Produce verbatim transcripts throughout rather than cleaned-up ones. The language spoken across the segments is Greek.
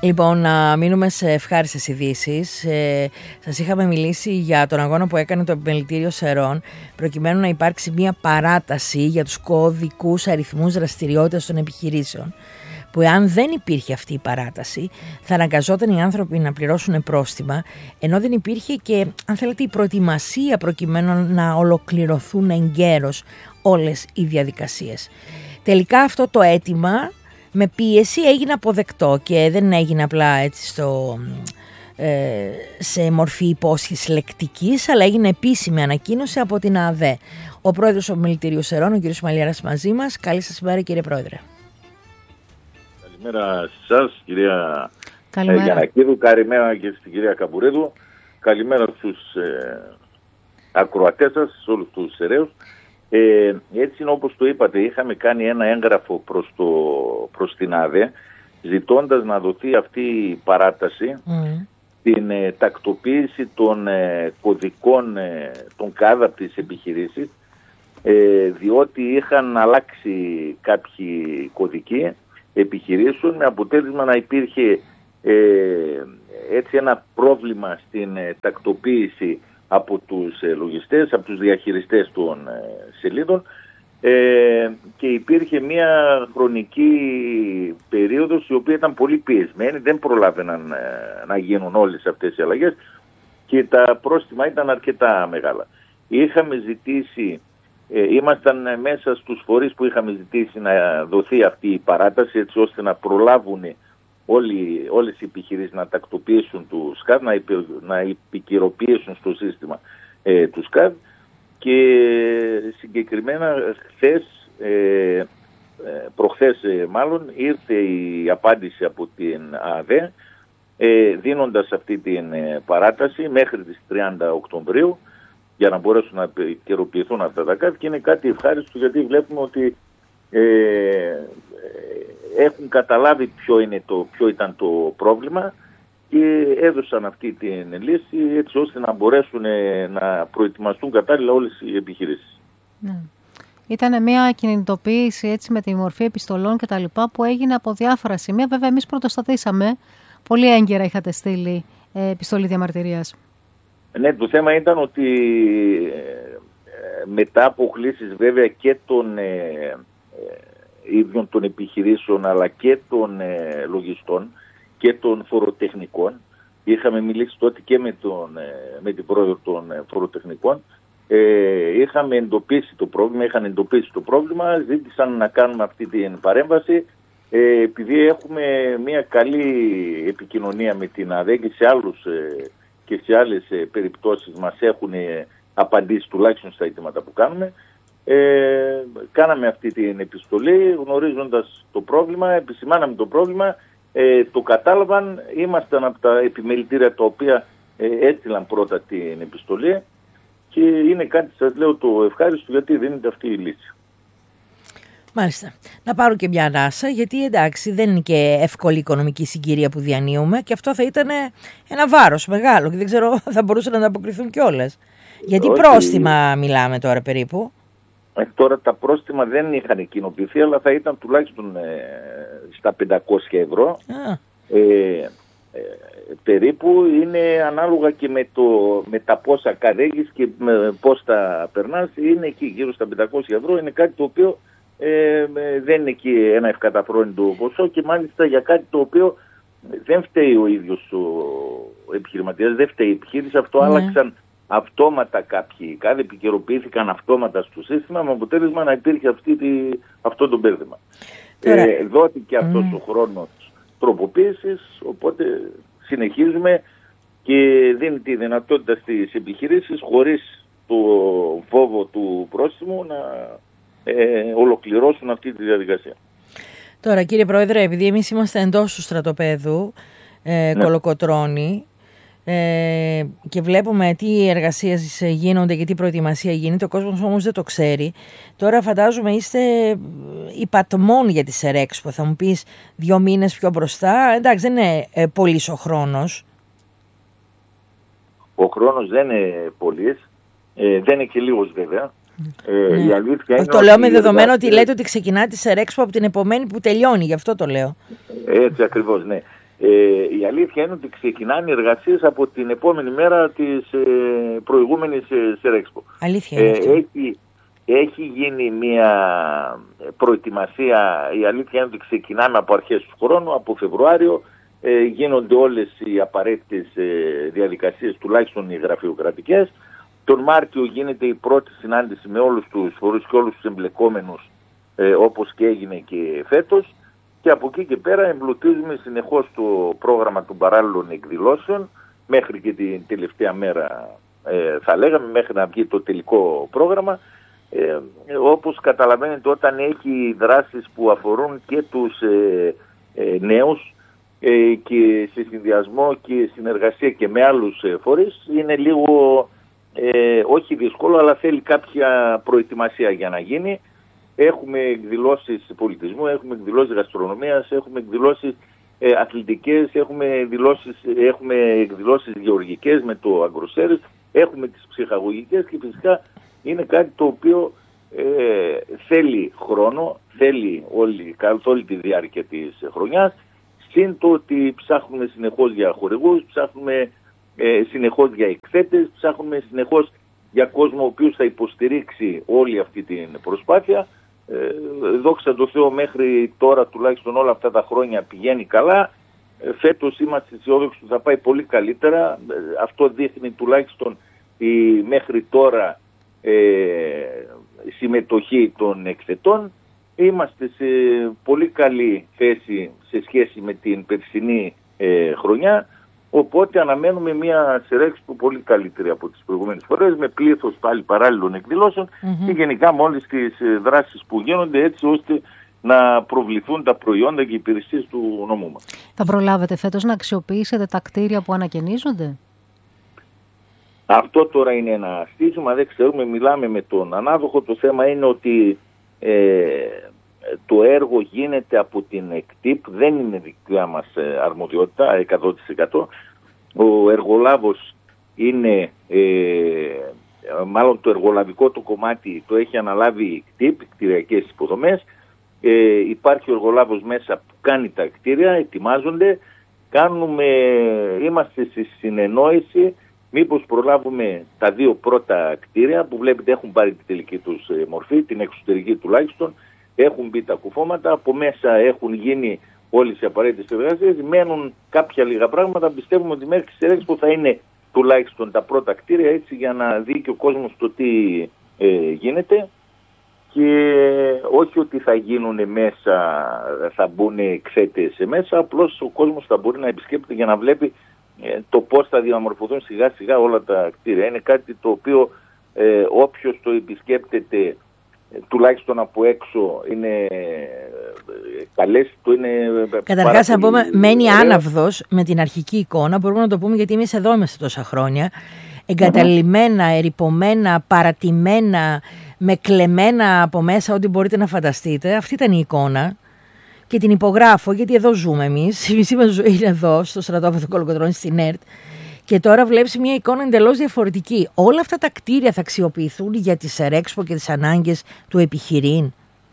Λοιπόν, να μείνουμε σε ευχάριστες ειδήσεις. Ε, σας είχαμε μιλήσει για τον αγώνα που έκανε το Επιμελητήριο Σερών, προκειμένου να υπάρξει μια παράταση για τους κωδικούς αριθμούς δραστηριότητας των επιχειρήσεων, που εάν δεν υπήρχε αυτή η παράταση θα αναγκαζόταν οι άνθρωποι να πληρώσουν πρόστιμα, ενώ δεν υπήρχε και, αν θέλετε, η προετοιμασία προκειμένου να ολοκληρωθούν εγκαίρως όλες οι διαδικασίες. Τελικά αυτό το αίτημα με πίεση έγινε αποδεκτό και δεν έγινε απλά έτσι στο, ε, σε μορφή υπόσχεσης λεκτικής, αλλά έγινε επίσημη ανακοίνωση από την ΑΔΕ. Ο πρόεδρος του Επιμελητηρίου Σερών, ο κ. Μαλιάρας, μαζί μας. Καλή σας ημέρα, κύριε πρόεδρε. Καλημέρα σε εσάς, κυρία Γιαννακίδου, καλημέρα και στην κυρία Καμπουρίδου, καλημέρα στους ε, ακροατές σας, σε όλους τους Σεραίους. Ε, έτσι είναι όπως το είπατε, είχαμε κάνει ένα έγγραφο προς, το, προς την ΑΔΕ, ζητώντας να δοθεί αυτή η παράταση, mm. την ε, τακτοποίηση των ε, κωδικών ε, των ΚΑΔ από τις επιχειρήσεις, ε, διότι είχαν αλλάξει κάποιοι κωδικοί επιχειρήσεων, με αποτέλεσμα να υπήρχε ε, έτσι ένα πρόβλημα στην ε, τακτοποίηση από τους ε, λογιστές, από τους διαχειριστές των ε, σελίδων, ε, και υπήρχε μια χρονική περίοδος η οποία ήταν πολύ πιεσμένη, δεν προλάβαιναν ε, να γίνουν όλες αυτές οι αλλαγές και τα πρόστιμα ήταν αρκετά μεγάλα. Είχαμε ζητήσει, ε, ήμασταν μέσα στους φορείς που είχαμε ζητήσει να δοθεί αυτή η παράταση, έτσι ώστε να προλάβουν όλοι, όλες οι επιχειρήσεις να τακτοποιήσουν τους ΚΑΔ, να, επι, να επικυροποιήσουν στο σύστημα ε, τους ΚΑΔ, και συγκεκριμένα χθες, ε, προχθές ε, μάλλον, ήρθε η απάντηση από την ΑΔΕ, ε, δίνοντας αυτή την ε, παράταση μέχρι τις τριάντα Οκτωβρίου για να μπορέσουν να επικαιροποιηθούν αυτά τα ΚΑΔ, και είναι κάτι ευχάριστο γιατί βλέπουμε ότι ε, έχουν καταλάβει ποιο, είναι το, ποιο ήταν το πρόβλημα και έδωσαν αυτή την λύση, έτσι ώστε να μπορέσουν να προετοιμαστούν κατάλληλα όλες οι επιχειρήσεις. Ναι. Ήταν μια κινητοποίηση έτσι με τη μορφή επιστολών και τα λοιπά που έγινε από διάφορα σημεία. Βέβαια εμείς πρωτοστατήσαμε, πολύ έγκαιρα είχατε στείλει ε, επιστολή διαμαρτυρίας. Ναι, το θέμα ήταν ότι ε, μετά από κλήσεις βέβαια και των ε, ε, ίδιων των επιχειρήσεων, αλλά και των ε, λογιστών και των φοροτεχνικών, είχαμε μιλήσει τότε και με, τον, ε, με την πρόεδρο των ε, φοροτεχνικών, ε, είχαμε εντοπίσει το πρόβλημα, είχαν εντοπίσει το πρόβλημα, ζήτησαν να κάνουμε αυτή την παρέμβαση, ε, επειδή έχουμε μια καλή επικοινωνία με την ΑΔΕ και σε, άλλους, ε, και σε άλλες ε, περιπτώσεις μας έχουν ε, απαντήσει τουλάχιστον στα αιτήματα που κάνουμε. Ε, κάναμε αυτή την επιστολή γνωρίζοντας το πρόβλημα, επισημάναμε το πρόβλημα, ε, το κατάλαβαν, ήμασταν από τα επιμελητήρια τα οποία ε, έστειλαν πρώτα την επιστολή, και είναι κάτι, σας λέω, το ευχάριστο, γιατί δίνεται αυτή η λύση. Μάλιστα. Να πάρω και μια ανάσα, γιατί εντάξει δεν είναι και εύκολη οικονομική συγκυρία που διανύουμε, και αυτό θα ήταν ένα βάρος μεγάλο και δεν ξέρω θα μπορούσαν να ανταποκριθούν κιόλας. Γιατί όχι, πρόστιμα μιλάμε τώρα περίπου. Ε, τώρα τα πρόστιμα δεν είχαν κοινοποιηθεί, αλλά θα ήταν τουλάχιστον ε, στα πεντακόσια ευρώ. Ε, ε, περίπου είναι ανάλογα και με, το, με τα πόσα καρέγεις και με πώς τα περνάς, είναι εκεί γύρω στα πεντακόσια ευρώ, είναι κάτι το οποίο ε, δεν είναι εκεί ένα ευκαταφρόνητο ποσό, και μάλιστα για κάτι το οποίο δεν φταίει ο ίδιος ο επιχειρηματίας, δεν φταίει η επιχείρηση, αυτό ναι. Άλλαξαν αυτόματα κάποιοι, κάθε επικαιροποιήθηκαν αυτόματα στο σύστημα, με αποτέλεσμα να υπήρχε αυτή τη, αυτό το μπέρδεμα. Ε, δόθηκε αυτός mm. ο χρόνος τροποποίησης, οπότε συνεχίζουμε και δίνει τη δυνατότητα στις επιχειρήσεις, χωρίς το φόβο του πρόστιμου, να ε, ολοκληρώσουν αυτή τη διαδικασία. Τώρα, κύριε Πρόεδρε, επειδή εμείς είμαστε εντός του στρατοπέδου ε, ναι. Κολοκοτρώνη, Ε, και βλέπουμε τι εργασίες γίνονται και τι προετοιμασία γίνεται, ο κόσμος όμως δεν το ξέρει. Τώρα φαντάζομαι είστε υπατμόν για τη Σερέξπο, θα μου πεις δύο μήνες πιο μπροστά, εντάξει δεν είναι ε, πολύς ο χρόνος. Ο χρόνος δεν είναι πολύς, ε, δεν είναι και λίγος βέβαια. Ε, ναι. Η αλήθεια είναι το λέω με δεδομένο ότι λέτε ότι ξεκινά τη Σερέξπο από την επομένη που τελειώνει, γι' αυτό το λέω. Έτσι ακριβώς, ναι. Ε, η αλήθεια είναι ότι ξεκινάνε οι εργασίες από την επόμενη μέρα της ε, προηγούμενης ε, Σερέξπο. Αλήθεια είναι αυτό. Ε, έχει, έχει γίνει μια προετοιμασία, η αλήθεια είναι ότι ξεκινάμε από αρχές του χρόνου, από Φεβρουάριο, ε, γίνονται όλες οι απαραίτητες ε, διαδικασίες, τουλάχιστον οι γραφειοκρατικές. Τον Μάρτιο γίνεται η πρώτη συνάντηση με όλους τους φορείς και όλους τους εμπλεκόμενους, ε, όπως και έγινε και φέτος. Και από εκεί και πέρα εμπλουτίζουμε συνεχώς το πρόγραμμα των παράλληλων εκδηλώσεων μέχρι και την τελευταία μέρα, ε, θα λέγαμε, μέχρι να βγει το τελικό πρόγραμμα. Ε, όπως καταλαβαίνετε, όταν έχει δράσεις που αφορούν και τους ε, ε, νέους ε, και σε συνδυασμό και συνεργασία και με άλλους ε, φορείς, είναι λίγο ε, όχι δύσκολο, αλλά θέλει κάποια προετοιμασία για να γίνει. Έχουμε εκδηλώσεις πολιτισμού, έχουμε εκδηλώσεις γαστρονομίας, έχουμε εκδηλώσεις ε, αθλητικές, έχουμε, εκδηλώσεις, έχουμε εκδηλώσεις γεωργικές με το αγκροσέρις, έχουμε τις ψυχαγωγικές και φυσικά είναι κάτι το οποίο ε, θέλει χρόνο, θέλει όλη, καθ' όλη τη διάρκεια της χρονιάς, συν το ότι ψάχνουμε συνεχώς για χορηγούς, ψάχνουμε ε, συνεχώς για εκθέτες, ψάχνουμε συνεχώς για κόσμο ο οποίος θα υποστηρίξει όλη αυτή την προσπάθεια. Ε, δόξα τω Θεώ, μέχρι τώρα τουλάχιστον όλα αυτά τα χρόνια πηγαίνει καλά. Ε, φέτος είμαστε αισιόδοξοι ότι θα πάει πολύ καλύτερα. Ε, αυτό δείχνει τουλάχιστον η μέχρι τώρα ε, συμμετοχή των εκθετών. Είμαστε σε πολύ καλή θέση σε σχέση με την περσινή ε, χρονιά. Οπότε αναμένουμε μια Σερέξπο πολύ καλύτερη από τις προηγούμενες φορές, με πλήθος πάλι παράλληλων εκδηλώσεων mm-hmm. και γενικά με όλες τις δράσεις που γίνονται, έτσι ώστε να προβληθούν τα προϊόντα και οι υπηρεσίες του νομού μας. Θα προλάβετε φέτος να αξιοποιήσετε τα κτίρια που ανακαινίζονται? Αυτό τώρα είναι ένα στήσιμα, δεν ξέρουμε, μιλάμε με τον ανάδοχο. Το θέμα είναι ότι ε, το έργο γίνεται από την ΕΚΤΥΠ, δεν είναι δικιά μας αρμοδιότητα εκατό τοις εκατό. Ο εργολάβος είναι, ε, μάλλον το εργολαβικό το κομμάτι το έχει αναλάβει η ΕΚΤΥΠ, κτηριακές υποδομές. Ε, υπάρχει ο εργολάβος μέσα που κάνει τα κτίρια, ετοιμάζονται, κάνουμε, είμαστε στη συνεννόηση μήπως προλάβουμε τα δύο πρώτα κτίρια που βλέπετε έχουν πάρει τη τελική τους μορφή, την εξωτερική τουλάχιστον. Έχουν μπει τα κουφώματα, από μέσα έχουν γίνει όλες οι απαραίτητες εργασίες, μένουν κάποια λίγα πράγματα. Πιστεύουμε ότι μέχρι τη Σερέξπο θα είναι τουλάχιστον τα πρώτα κτίρια, έτσι για να δει και ο κόσμος το τι ε, γίνεται, και όχι ότι θα γίνουν μέσα, θα μπουν εκθέτες μέσα, απλώς ο κόσμος θα μπορεί να επισκέπτεται για να βλέπει ε, το πώς θα διαμορφωθούν σιγά σιγά όλα τα κτίρια. Είναι κάτι το οποίο ε, όποιος το επισκέπτεται τουλάχιστον από έξω είναι καλές, το είναι. Καταρχάς να πούμε, μένει άναυδος με την αρχική εικόνα, μπορούμε να το πούμε γιατί εμείς εδώ είμαστε τόσα χρόνια, εγκαταλειμμένα, ερειπωμένα, παρατημένα, με κλεμμένα από μέσα ό,τι μπορείτε να φανταστείτε. Αυτή ήταν η εικόνα και την υπογράφω γιατί εδώ ζούμε εμείς, η μισή μας ζωή είναι εδώ στο στρατόπεδο Κολοκοτρώνη στην ΕΡΤ. Και τώρα βλέπεις μια εικόνα εντελώς διαφορετική. Όλα αυτά τα κτίρια θα αξιοποιηθούν για τη Σερέξπο και τις ανάγκες του επιχειρήν.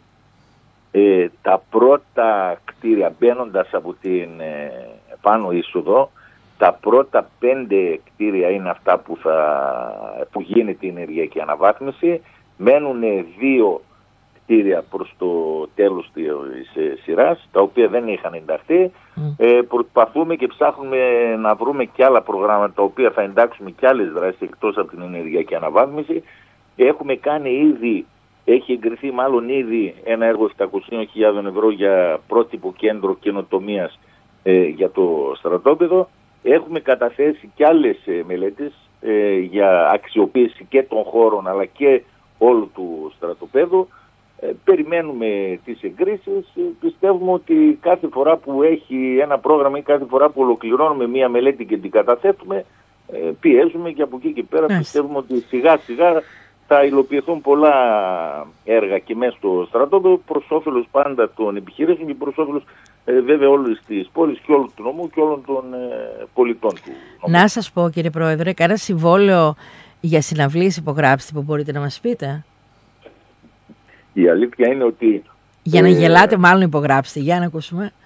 Ε, τα πρώτα κτίρια, μπαίνοντας από την ε, πάνω είσοδο, τα πρώτα πέντε κτίρια είναι αυτά που, θα, που γίνεται η ενεργειακή αναβάθμιση. Μένουν δύο κτίρια προς το τέλος της σειράς, τα οποία δεν είχαν ενταχθεί. Mm. Ε, προσπαθούμε και ψάχνουμε να βρούμε και άλλα προγράμματα, τα οποία θα εντάξουμε και άλλες δράσεις εκτός από την ενεργειακή αναβάθμιση. Έχουμε κάνει ήδη, έχει εγκριθεί μάλλον ήδη ένα έργο επτακόσιες χιλιάδες ευρώ για πρότυπο κέντρο καινοτομίας ε, για το στρατόπεδο. Έχουμε καταθέσει και άλλες ε, μελέτες ε, για αξιοποίηση και των χώρων αλλά και όλου του στρατοπέδου. Ε, περιμένουμε τις εγκρίσεις. Ε, πιστεύουμε ότι κάθε φορά που έχει ένα πρόγραμμα ή κάθε φορά που ολοκληρώνουμε μία μελέτη και την καταθέτουμε, ε, πιέζουμε και από εκεί και πέρα yes. πιστεύουμε ότι σιγά σιγά θα υλοποιηθούν πολλά έργα και μέσα στο στρατόπεδο προς όφελος πάντα των επιχειρήσεων και προς όφελος ε, βέβαια όλης της πόλης και όλου του νομού και όλων των ε, πολιτών του νομού. Να σας πω κύριε Πρόεδρε, κάνα συμβόλαιο για συναυλίες υπογράψτε που μπορείτε να μας πείτε? Η αλήθεια είναι ότι... Για να ε, γελάτε μάλλον υπογράψτε, για να ακούσουμε.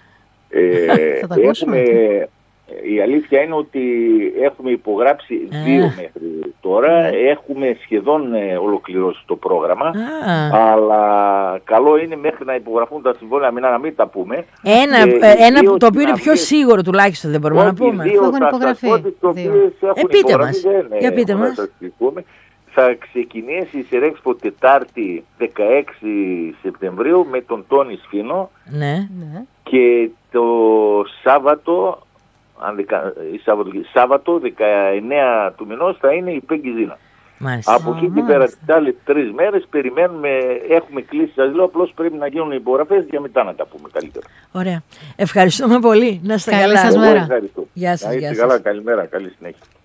Ε, έχουμε, η αλήθεια είναι ότι έχουμε υπογράψει ε. δύο μέχρι τώρα, έχουμε σχεδόν ολοκληρώσει το πρόγραμμα, ah. αλλά καλό είναι μέχρι να υπογραφούν τα συμβόλαια να μην τα πούμε. Ένα, ε, ένα που το οποίο είναι πιο σίγουρο τουλάχιστον, δεν μπορούμε να πούμε. Δύο θα πω τις οποίες έχουν υπογραφεί, για πείτε μας. Θα ξεκινήσει η Σερέξπο Τετάρτη δεκαέξι Σεπτεμβρίου με τον Τόνι Σφίνο, ναι. και το Σάββατο, αν δεκα, Σάββατο, Σάββατο δεκαεννέα του μηνός θα είναι η Πέγκη Ζήνα. Μάλιστα. Από εκεί και πέρα τις άλλες τρεις μέρες περιμένουμε, έχουμε κλείσει, σας λέω, απλώς πρέπει να γίνουν οι υπογραφές για μετά να τα πούμε καλύτερα. Ωραία. Ευχαριστούμε πολύ. Να είστε καλά. Σας μέρα. Ευχαριστώ. Γεια σας. Να είστε καλά. Καλημέρα. Καλή συνέχεια.